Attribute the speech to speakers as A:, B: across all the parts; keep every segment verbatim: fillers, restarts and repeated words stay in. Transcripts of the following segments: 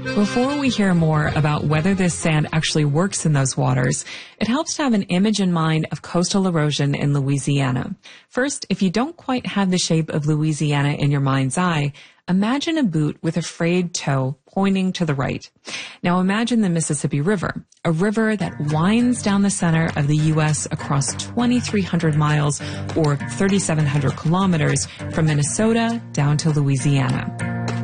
A: Before we hear more about whether this sand actually works in those waters, it helps to have an image in mind of coastal erosion in Louisiana. First, if you don't quite have the shape of Louisiana in your mind's eye, imagine a boot with a frayed toe pointing to the right. Now imagine the Mississippi River, a river that winds down the center of the U S across twenty-three hundred miles or thirty-seven hundred kilometers from Minnesota down to Louisiana.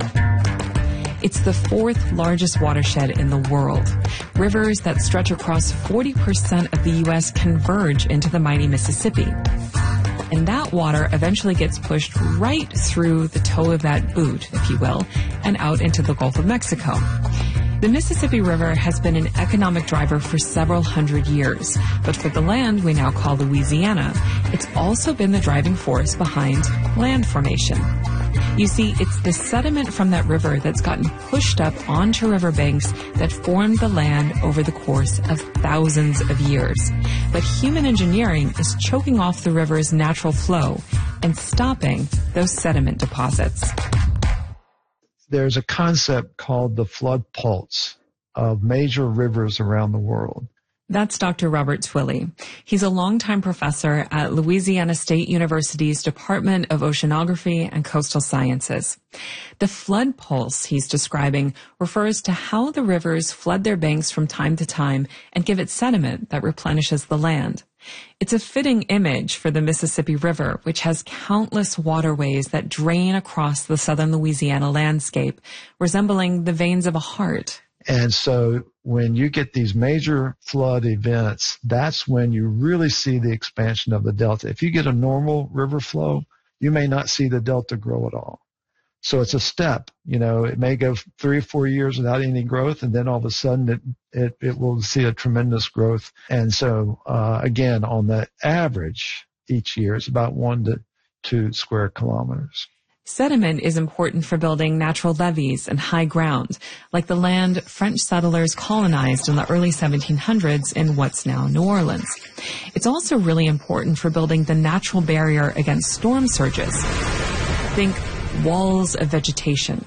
A: It's the fourth largest watershed in the world. Rivers that stretch across forty percent of the U S converge into the mighty Mississippi. And that water eventually gets pushed right through the toe of that boot, if you will, and out into the Gulf of Mexico. The Mississippi River has been an economic driver for several hundred years, but for the land we now call Louisiana, it's also been the driving force behind land formation. You see, it's the sediment from that river that's gotten pushed up onto riverbanks that formed the land over the course of thousands of years. But human engineering is choking off the river's natural flow and stopping those sediment deposits.
B: There's a concept called the flood pulse of major rivers around the world.
A: That's Doctor Robert Twilley. He's a longtime professor at Louisiana State University's Department of Oceanography and Coastal Sciences. The flood pulse he's describing refers to how the rivers flood their banks from time to time and give it sediment that replenishes the land. It's a fitting image for the Mississippi River, which has countless waterways that drain across the southern Louisiana landscape, resembling the veins of a heart.
B: And so when you get these major flood events, that's when you really see the expansion of the delta. If you get a normal river flow, you may not see the delta grow at all. So it's a step. You know, it may go three or four years without any growth, and then all of a sudden it it, it will see a tremendous growth. And so, uh, again, on the average each year, it's about one to two square kilometers.
A: Sediment is important for building natural levees and high ground, like the land French settlers colonized in the early seventeen hundreds in what's now New Orleans. It's also really important for building the natural barrier against storm surges. Think walls of vegetation.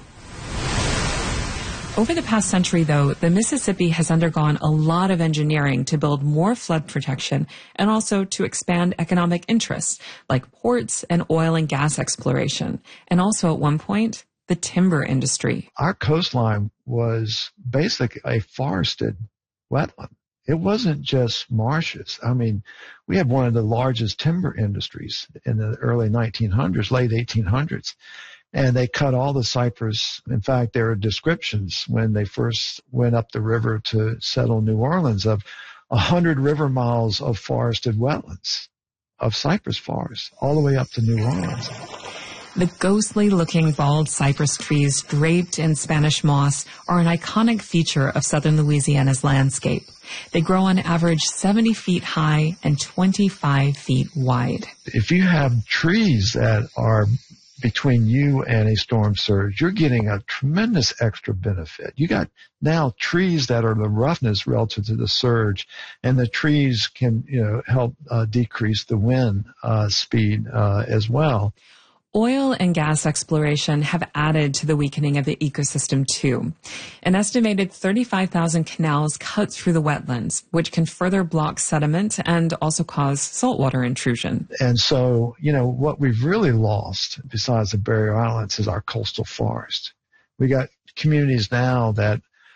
A: Over the past century, though, the Mississippi has undergone a lot of engineering to build more flood protection and also to expand economic interests like ports and oil and gas exploration, and also at one point, the timber industry.
B: Our coastline was basically a forested wetland. It wasn't just marshes. I mean, we had one of the largest timber industries in the early nineteen hundreds, late eighteen hundreds. And they cut all the cypress. In fact, there are descriptions when they first went up the river to settle New Orleans of a hundred river miles of forested wetlands, of cypress forest, all the way up to New Orleans.
A: The ghostly-looking bald cypress trees draped in Spanish moss are an iconic feature of southern Louisiana's landscape. They grow on average seventy feet high and twenty-five feet wide.
B: If you have trees that are between you and a storm surge, you're getting a tremendous extra benefit. You got now trees that are the roughness relative to the surge, and the trees can, you know, help uh, decrease the wind uh, speed uh, as well.
A: Oil and gas exploration have added to the weakening of the ecosystem too. An estimated thirty-five thousand canals cut through the wetlands, which can further block sediment and also cause saltwater intrusion.
B: And so, you know, what we've really lost, besides the barrier islands, is our coastal forest. We got communities now that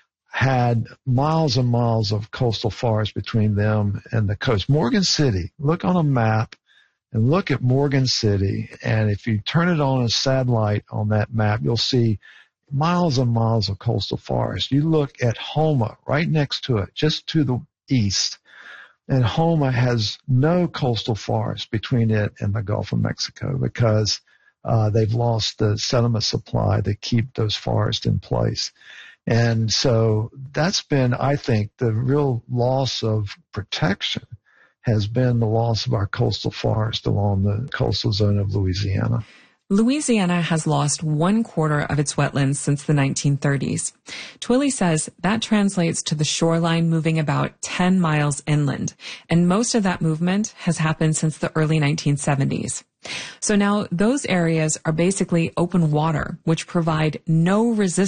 B: had miles and miles of coastal forest between them and the coast. Morgan City, look on a map. And look at Morgan City, and if you turn it on a satellite on that map, you'll see miles and miles of coastal forest. You look at Houma, right next to it, just to the east, and Houma has no coastal forest between it and the Gulf of Mexico because uh, they've lost the sediment supply to keep those forests in place. And so that's been, I think, the real loss of protection has been the loss of our coastal forest along the coastal zone of Louisiana.
A: Louisiana has lost one quarter of its wetlands since the nineteen thirties. Twilley says that translates to the shoreline moving about ten miles inland, and most of that movement has happened since the early nineteen seventies. So now those areas are basically open water, which provide no resistance